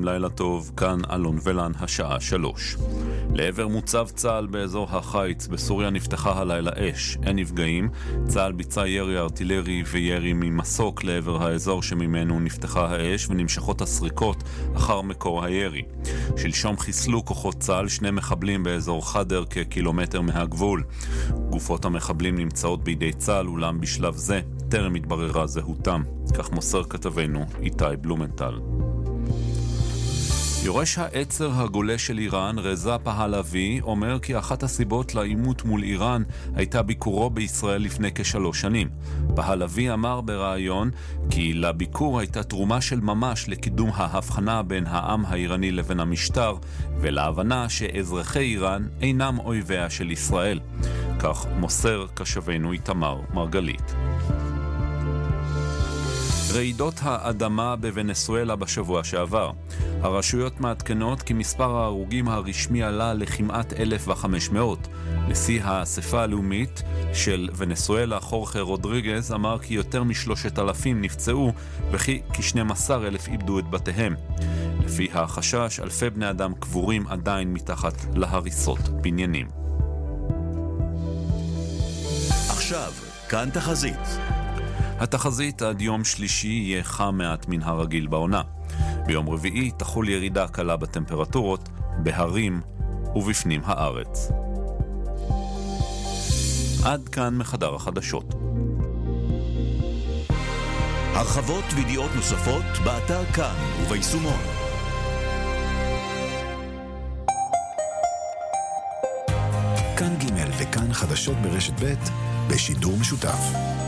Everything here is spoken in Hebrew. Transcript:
לילה טוב, כאן אלון ולן, השעה 3. לעבר מוצב צה"ל באזור החיץ בסוריה נפתחה הלילה אש. אין נפגעים. צה"ל ביצע ירי ארטילרי וירי ממסוק לעבר האזור שממנו נפתחה האש ונמשכות הסריקות אחר מקור הירי. שלשום חיסלו כוחות צה"ל 2 מחבלים באזור חדר כקילומטר מהגבול. גופות המחבלים נמצאות בידי צה"ל, אולם בשלב זה טרם התבררה זהותם. כך מוסר כתבנו איתי בלומנטל. יורש העצר הגולש של איראן, רזה פהלוי, אומר כי אחת הסיבות לעימות מול איראן הייתה ביקורו בישראל לפני כ3 שנים. פהלוי אמר בראיון כי לביקור הייתה תרומה של ממש לקידום ההבחנה בין העם האיראני לבין המשטר, ולהבנה שאזרחי איראן אינם אויביה של ישראל. כך מוסר כשבנו איתמר מרגלית. רעידות האדמה בוונצואלה בשבוע שעבר. הרשויות מעדכנות כי מספר ההרוגים הרשמי עלה לכמעט 1,500. נשיא האספה הלאומית של וונצואלה, חורחה רודריגז, אמר כי יותר מ3,000 נפצעו וכי כ12,000 איבדו את בתיהם. לפי החשש, אלפי בני אדם קבורים עדיין מתחת להריסות בניינים. עכשיו, כאן תחזית. התחזית עד יום שלישי יהיה חם מעט מן הרגיל בעונה. ביום רביעי תחול ירידה קלה בטמפרטורות, בהרים ובפנים הארץ. עד כאן מחדר החדשות. הרחבות וידיעות נוספות באתר כאן וביישומון. כאן ג' וכאן חדשות ברשת ב' בשידור משותף.